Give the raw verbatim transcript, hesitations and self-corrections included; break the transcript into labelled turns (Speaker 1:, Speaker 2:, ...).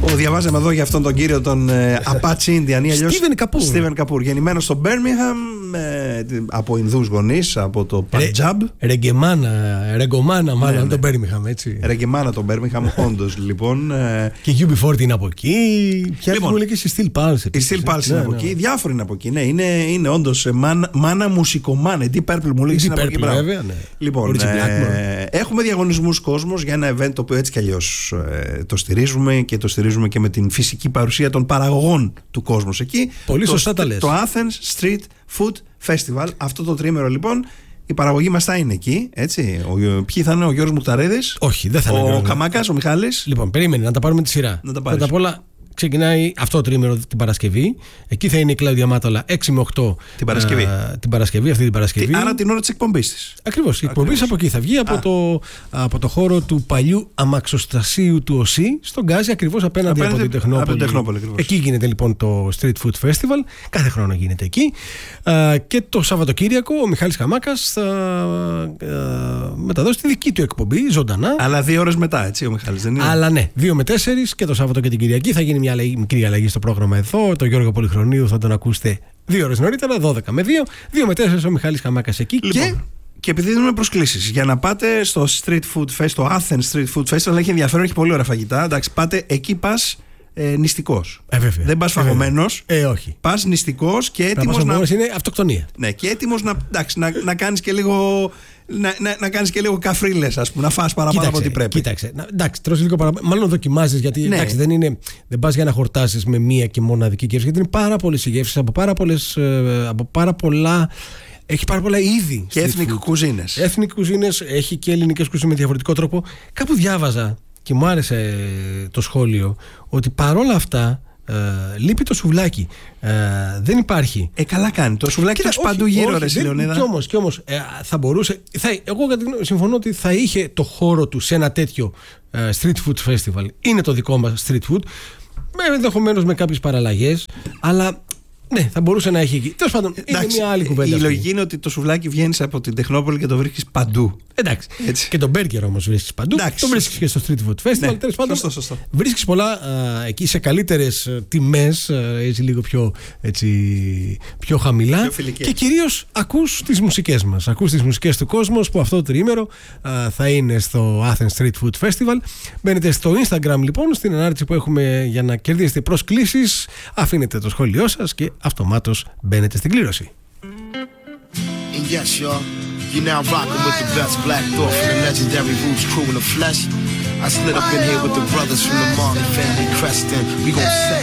Speaker 1: που διαβάζαμε εδώ για αυτόν τον κύριο τον ε, Apache Indian ή αλλιώς Στίβεν Καπούρ. Γεννημένο στο Birmingham ε, από Ινδούς γονείς, από το Παντζάμπ.
Speaker 2: Ρεγκεμάνα, ρεγκομάνα μάλλον, ναι, ναι. Το Birmingham, έτσι.
Speaker 1: Ρεγκεμάνα το Birmingham, όντως λοιπόν. Ε...
Speaker 2: Και η γιου μπι φορτί είναι από εκεί. Ποια λοιπόν, μου λέει και η Steel Pulse.
Speaker 1: Η Steel Pulse είναι από εκεί, διάφοροι είναι από εκεί. Ναι, είναι, είναι όντως μάνα, μάνα μουσικομάνα. Deep Purple μου λέει είναι από εκεί.
Speaker 2: Βέβαια, ναι.
Speaker 1: Λοιπόν, ε, έχουμε διαγωνισμούς κόσμος για ένα event το οποίο έτσι κι αλλιώς ε, το στηρίζουμε και το στηρίζουμε και με την φυσική παρουσία των παραγωγών του κόσμου εκεί.
Speaker 2: Πολύ σωστά τα λες.
Speaker 1: Το Athens Street Food Festival. Αυτό το τρίμερο λοιπόν η παραγωγή μας θα είναι εκεί. Έτσι. Ο, ποιοι θα είναι, ο Γιώργος Μουχταρίδης?
Speaker 2: Όχι, δεν θα είναι.
Speaker 1: Ο, ο Καμάκας, ο Μιχάλης.
Speaker 2: Λοιπόν, περίμενε να τα πάρουμε τη σειρά. Πρώτα απ' όλα. Ξεκινάει αυτό το τρίμερο την Παρασκευή. Εκεί θα είναι η Κλάουδια Μάτολα έξι με οκτώ
Speaker 1: την Παρασκευή.
Speaker 2: Α, την Παρασκευή, αυτή την Παρασκευή.
Speaker 1: Τι, άρα την ώρα της εκπομπής της.
Speaker 2: Ακριβώς. Η εκπομπή από εκεί θα βγει, από το, από το χώρο του παλιού αμαξοστασίου του ΟΣΥ, στον Γκάζι, ακριβώς απέναντι, απέναντι από την Τεχνόπολη. Από την Τεχνόπολη εκεί γίνεται λοιπόν το Street Food Festival. Κάθε χρόνο γίνεται εκεί. Α, και το Σαββατοκύριακο ο Μιχάλης Καμάκας θα α, μεταδώσει τη δική του εκπομπή ζωντανά.
Speaker 1: Αλλά δύο ώρες μετά, έτσι ο Μιχάλης δεν είναι?
Speaker 2: Αλλά ναι, δύο με τέσσερις και το Σάββατο και την Κυριακή θα γίνει μια αλλαγή, μικρή αλλαγή στο πρόγραμμα εδώ. Το Γιώργο Πολυχρονίου θα τον ακούσετε δύο ώρες νωρίτερα, δώδεκα με δύο, δύο με τέσσερα ο Μιχάλης Καμάκας εκεί.
Speaker 1: Λοιπόν, και... και επειδή δίνουμε προσκλήσεις για να πάτε στο Street Food Fest, το Athens Street Food Festival, έχει ενδιαφέρον, έχει πολύ ωραία φαγητά. Εντάξει, πάτε εκεί, πας ε, νηστικός.
Speaker 2: Ε,
Speaker 1: δεν πας φαγωμένος.
Speaker 2: Ε, ε, όχι.
Speaker 1: Πας νηστικός και έτοιμος να.
Speaker 2: Είναι αυτοκτονία.
Speaker 1: Ναι, και έτοιμος να, εντάξει, να, να κάνεις και λίγο. Να, να, να κάνεις και λίγο καφρίλες, ας πούμε, να φας παραπάνω από ό,τι πρέπει.
Speaker 2: Κοίταξε. Να, εντάξει, τρως λίγο παραπάνω. Μάλλον δοκιμάζεις, γιατί ναι. εντάξει, δεν, είναι, δεν πας για να χορτάσεις με μία και μοναδική γεύση, γιατί είναι πάρα πολλές οι γεύσεις από πάρα, πολλές, από πάρα πολλά. Έχει πάρα πολλά είδη.
Speaker 1: Και ethnic κουζίνες.
Speaker 2: Ethnic κουζίνες, έχει και ελληνικές κουζίνες με διαφορετικό τρόπο. Κάπου διάβαζα και μου άρεσε το σχόλιο ότι παρόλα αυτά. Uh, λείπει το σουβλάκι. Uh, δεν υπάρχει.
Speaker 1: Ε, καλά κάνει. Το σουβλάκι είναι παντού γύρω, ρε Λεωνίδα.
Speaker 2: Κι όμως, κι όμως ε, θα μπορούσε. Θα, εγώ συμφωνώ ότι θα είχε το χώρο του σε ένα τέτοιο uh, street food festival. Είναι το δικό μας street food. Ενδεχομένως με κάποιες παραλλαγές. Αλλά ναι, θα μπορούσε να έχει εκεί. Τέλος πάντων, είναι μια άλλη κουβέντα.
Speaker 1: Η λογική είναι ότι το σουβλάκι βγαίνεις από την Τεχνόπολη και το βρίσκεις παντού.
Speaker 2: Εντάξει. Έτσι. Και τον μπέργκερ όμως βρίσκεις παντού. Εντάξει. Το βρίσκεις και στο Street Food Festival.
Speaker 1: Ναι,
Speaker 2: τέλος πάντων,
Speaker 1: σωστό, σωστό.
Speaker 2: Βρίσκεις πολλά α, εκεί σε καλύτερες τιμές, έτσι λίγο πιο, έτσι, πιο χαμηλά.
Speaker 1: Πιο
Speaker 2: και κυρίως ακούς τις μουσικές μας. Ακούς τις μουσικές του κόσμου που αυτό το τριήμερο α, θα είναι στο Athens Street Food Festival. Μπαίνετε στο Instagram λοιπόν, στην ανάρτηση που έχουμε για να κερδίσετε προσκλήσεις. Αφήνετε το σχόλιο σας και αυτομάτως μπαίνετε στην κλήρωση.
Speaker 3: And yes, y'all, you now rocking with the best Black Thought from the legendary Roots crew in the flesh. I slid up in here with the brothers from the Marley family crest, and we gon' set